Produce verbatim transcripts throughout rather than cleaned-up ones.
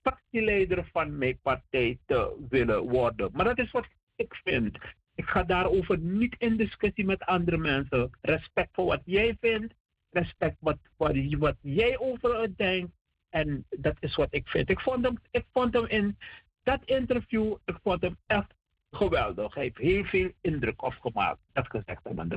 fractieleider van mijn partij te willen worden. Maar dat is wat ik vind. Ik ga daarover niet in discussie met andere mensen. Respect voor wat jij vindt. Respect wat, wat, wat jij over het denkt. En dat is wat ik vind. Ik vond hem, ik vond hem in dat interview, ik vond hem echt geweldig. Hij heeft heel veel indruk opgemaakt. Dat gezegd hebbende.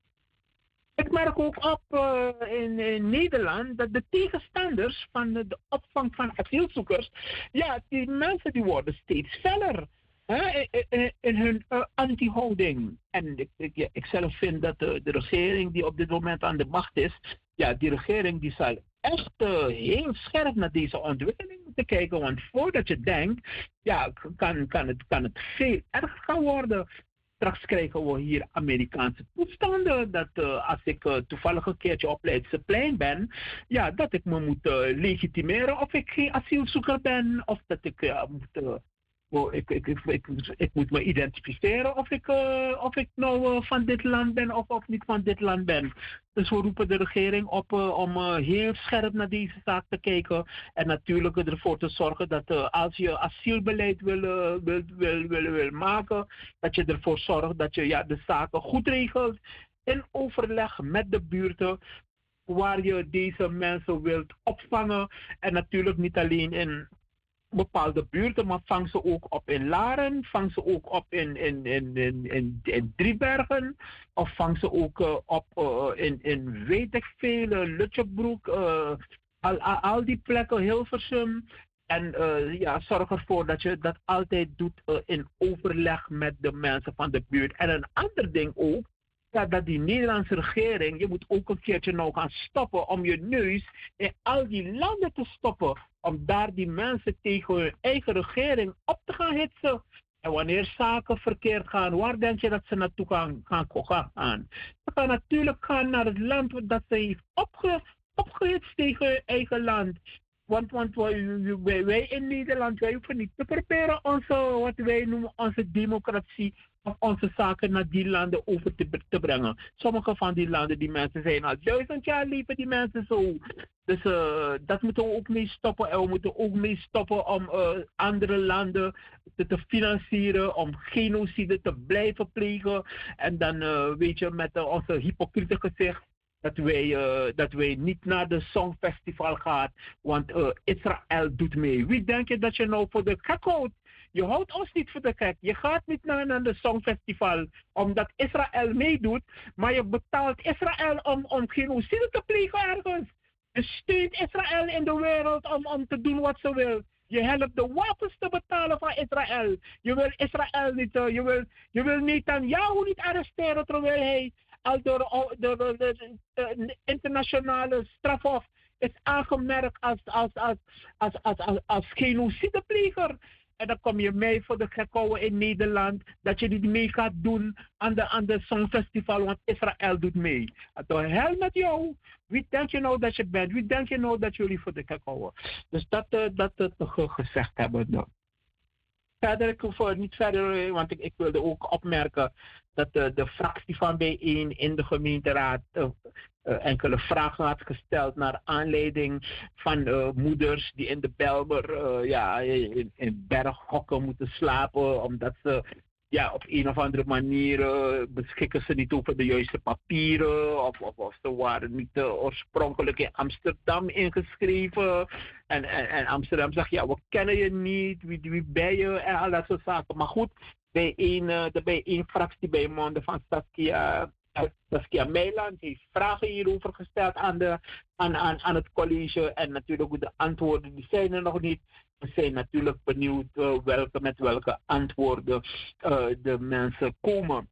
Ik merk ook op uh, in, in Nederland dat de tegenstanders van de, de opvang van asielzoekers, ja, die mensen die worden steeds feller. Hè, in, in, in hun uh, anti-houding. En ik, ik, ja, ik zelf vind dat de, de regering die op dit moment aan de macht is, ja, die regering die zal echt uh, heel scherp naar deze ontwikkeling moeten kijken. Want voordat je denkt, ja, kan, kan, het, kan het veel erger gaan worden. Straks krijgen we hier Amerikaanse toestanden. Dat uh, als ik uh, toevallig een keertje op Leidseplein ben, ja, dat ik me moet uh, legitimeren of ik geen asielzoeker ben. Of dat ik uh, moet... Uh, Oh, ik, ik, ik, ik, ik moet me identificeren of ik, uh, of ik nou uh, van dit land ben of, of niet van dit land ben. Dus we roepen de regering op uh, om uh, heel scherp naar deze zaak te kijken. En natuurlijk ervoor te zorgen dat uh, als je asielbeleid wil, uh, wil, wil, wil, wil maken, dat je ervoor zorgt dat je ja, de zaken goed regelt. In overleg met de buurten waar je deze mensen wilt opvangen. En natuurlijk niet alleen in bepaalde buurten, maar vang ze ook op in Laren, vang ze ook op in, in, in, in, in, in Driebergen, of vang ze ook uh, op uh, in, in weet ik veel, uh, Lutjebroek, uh, al, al, al die plekken, Hilversum. En uh, ja, zorg ervoor dat je dat altijd doet uh, in overleg met de mensen van de buurt. En een ander ding ook, ja, dat die Nederlandse regering, je moet ook een keertje nou gaan stoppen om je neus in al die landen te stoppen. Om daar die mensen tegen hun eigen regering op te gaan hitsen. En wanneer zaken verkeerd gaan, waar denk je dat ze naartoe gaan, gaan, gaan? Ze gaan natuurlijk gaan naar het land dat ze heeft opge, opgehitst tegen hun eigen land. Want, want wij, wij in Nederland, wij hoeven niet te proberen onze, wat wij noemen onze democratie of onze zaken naar die landen over te, te brengen. Sommige van die landen, die mensen zijn al duizend jaar leven die mensen zo. Dus uh, dat moeten we ook mee stoppen. En we moeten ook mee stoppen om uh, andere landen te, te financieren, om genocide te blijven plegen. En dan uh, weet je, met uh, onze hypocriete gezicht, dat wij, uh, dat wij niet naar de Songfestival gaan, want uh, Israël doet mee. Wie denk je dat je nou voor de gek houdt? Je houdt ons niet voor de gek. Je gaat niet naar, naar de Songfestival omdat Israël meedoet, maar je betaalt Israël om, om genocide te plegen ergens. Je steunt Israël in de wereld om, om te doen wat ze wil. Je helpt de wapens te betalen van Israël. Je wil Israël niet, uh, je wil, je wil Netanyahu niet arresteren terwijl hij al door de, de, de, de, de internationale strafhof is aangemerkt als, als, als, als, als, als, als genocidepleger. En dan kom je mee voor de gek houden in Nederland dat je niet mee gaat doen aan de, aan de Songfestival, want Israël doet mee. De hel met jou. Wie denk je nou dat je bent? Wie denk je nou dat jullie voor de gek houden? Dus dat uh, dat uh, toch gezegd hebben. Nou. Verder, ik hoef niet verder, want ik, ik wilde ook opmerken dat uh, de fractie van bijeen in de gemeenteraad uh, uh, enkele vragen had gesteld naar aanleiding van uh, moeders die in de Belmer uh, ja, in, in berghokken moeten slapen, omdat ze ja, op een of andere manier uh, beschikken ze niet over de juiste papieren of, of, of ze waren niet uh, oorspronkelijk in Amsterdam ingeschreven. En, en, en Amsterdam zegt, ja, we kennen je niet, wie, wie ben je en al dat soort zaken. Maar goed, bij één, uh, de bij één fractie bij monden van Saskia, uh, Saskia Meiland heeft vragen hierover gesteld aan, de, aan, aan, aan het college. En natuurlijk de antwoorden die zijn er nog niet. We zijn natuurlijk benieuwd uh, welke, met welke antwoorden uh, de mensen komen.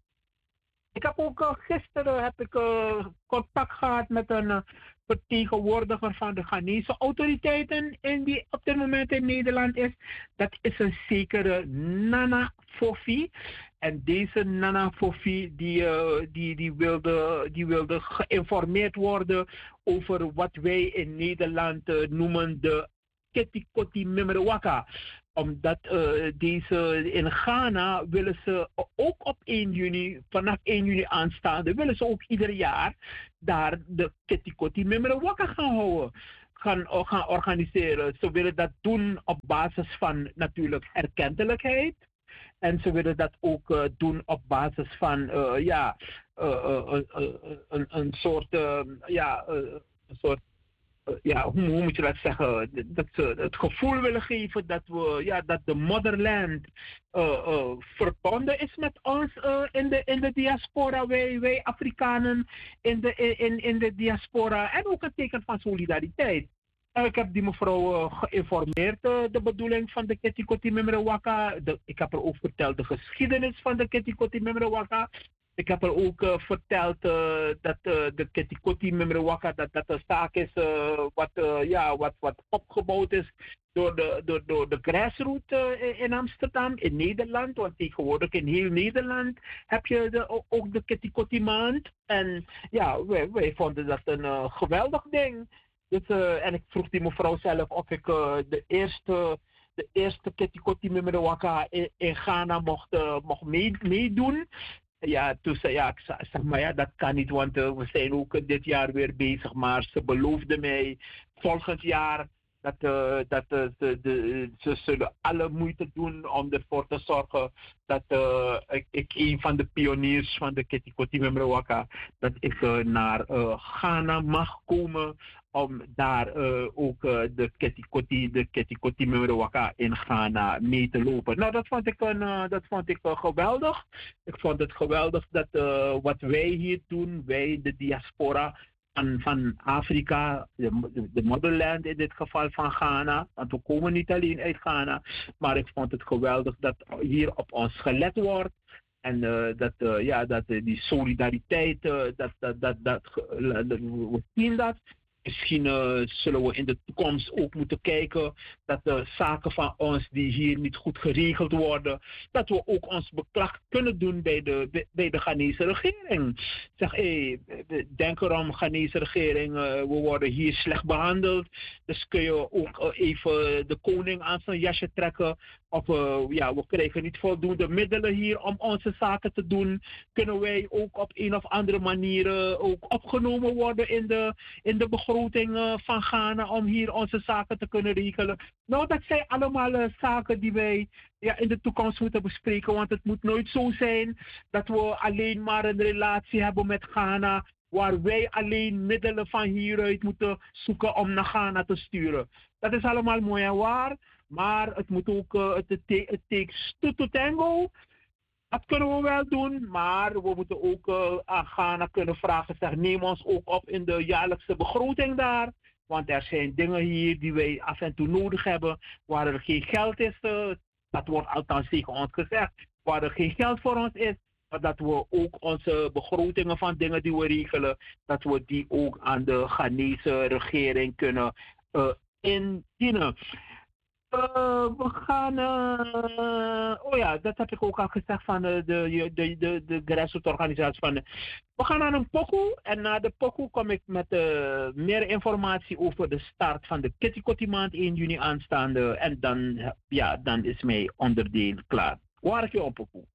Ik heb ook uh, gisteren heb ik, uh, contact gehad met een uh, vertegenwoordiger van de Ghanese autoriteiten in die op dit moment in Nederland is. Dat is een zekere Nana Fofi. En deze Nana Fofi die, uh, die, die, wilde, die wilde geïnformeerd worden over wat wij in Nederland uh, noemen de Ketikoti Memrewaka. Omdat uh, deze in Ghana willen ze ook op één juni, vanaf één juni aanstaande, willen ze ook ieder jaar daar de Ketikoti Memrewaka gaan houden. gaan, gaan organiseren. Ze willen dat doen op basis van natuurlijk erkentelijkheid. En ze willen dat ook uh, doen op basis van uh, ja, uh, uh, uh, uh, een, een soort, uh, ja, uh, een soort uh, ja, hoe, hoe moet je dat zeggen? Dat ze het gevoel willen geven dat we, ja, dat de motherland uh, uh, verbonden is met ons uh, in, de, in de diaspora. Wij, wij Afrikanen in de, in, in de diaspora. En ook een teken van solidariteit. Uh, ik heb die mevrouw uh, geïnformeerd, uh, de bedoeling van de Ketikoti Memrewaka. Ik heb er ook verteld de geschiedenis van de Ketikoti Memrewaka. Ik heb er ook uh, verteld uh, dat uh, de Ketikoti Memrewaka dat, dat een zaak is uh, wat, uh, ja, wat, wat opgebouwd is door de, door, door de grassroots uh, in Amsterdam, in Nederland. Want tegenwoordig in heel Nederland heb je de, ook de Ketikoti maand. En ja, wij, wij vonden dat een uh, geweldig ding. Dus, uh, en ik vroeg die mevrouw zelf of ik uh, de eerste, de eerste Ketikoti Memrewaka in, in Ghana mocht, uh, mocht mee, meedoen. Ja, toen zei ja, ik zeg maar ja, dat kan niet, want uh, we zijn ook uh, dit jaar weer bezig. Maar ze beloofde mij volgend jaar dat, uh, dat uh, ze, de, ze zullen alle moeite doen om ervoor te zorgen dat uh, ik, ik een van de pioniers van de Ketikoti Memrewaka, dat ik uh, naar uh, Ghana mag komen om daar uh, ook uh, de Ketikoti, de Ketikoti Memrewaka in Ghana mee te lopen. Nou, dat vond ik, een, uh, dat vond ik uh, geweldig. Ik vond het geweldig dat uh, wat wij hier doen, wij de diaspora van, van Afrika, de, de motherland in dit geval van Ghana, want we komen niet alleen uit Ghana, maar ik vond het geweldig dat hier op ons gelet wordt. En uh, dat, uh, ja, dat uh, die solidariteit, uh, dat, dat, dat, dat, uh, dat, we zien dat. Misschien uh, zullen we in de toekomst ook moeten kijken dat de zaken van ons die hier niet goed geregeld worden, dat we ook ons beklag kunnen doen bij de, bij de Ghanese regering. Zeg, hey, denk erom, Ghanese regering, uh, we worden hier slecht behandeld. Dus kun je ook uh, even de koning aan zijn jasje trekken. Of uh, ja, we krijgen niet voldoende middelen hier om onze zaken te doen. Kunnen wij ook op een of andere manier uh, ook opgenomen worden in de, in de begroting uh, van Ghana om hier onze zaken te kunnen regelen? Nou, dat zijn allemaal uh, zaken die wij ja, in de toekomst moeten bespreken. Want het moet nooit zo zijn dat we alleen maar een relatie hebben met Ghana, waar wij alleen middelen van hieruit moeten zoeken om naar Ghana te sturen. Dat is allemaal mooi en waar. Maar het moet ook, uh, het, het takes two to tango. Dat kunnen we wel doen, maar we moeten ook uh, aan Ghana kunnen vragen. Zeg, neem ons ook op in de jaarlijkse begroting daar. Want er zijn dingen hier die wij af en toe nodig hebben, waar er geen geld is. Uh, dat wordt althans tegen ons gezegd. Waar er geen geld voor ons is. Maar dat we ook onze begrotingen van dingen die we regelen, dat we die ook aan de Ghanese regering kunnen uh, indienen. Uh, we gaan, uh, oh ja, dat heb ik ook al gezegd van de, de, de, de, de grassroots organisatie. Van de, we gaan naar een pokoe en na de pokoe kom ik met uh, meer informatie over de start van de Ketikoti maand één juni aanstaande. En dan, ja, dan is mijn onderdeel klaar. Waar ik je op pokoe?